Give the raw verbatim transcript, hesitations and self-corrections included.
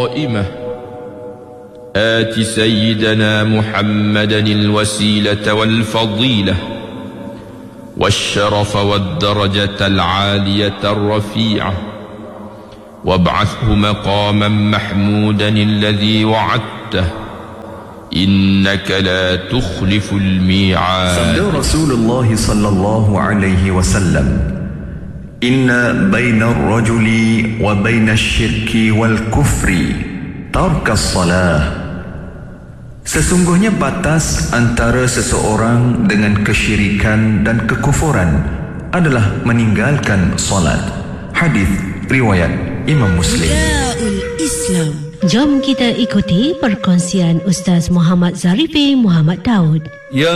قائمة آت سيدنا محمدا الوسيلة والفضيلة والشرف والدرجة العالية الرفيعة وابعثه مقاما محمودا الذي وعدته إنك لا تخلف الميعاد. Sabda Rasulullah sallallahu alaihi wasallam, Inna baina ar-rajuli wa baina asy-syirki wal kufri tarkas salah. Sesungguhnya batas antara seseorang dengan kesyirikan dan kekufuran adalah meninggalkan solat. Hadis riwayat Imam Muslim. Islam. Jom kita ikuti perkongsian Ustaz Muhammad Zarifi Muhammad Daud. Ya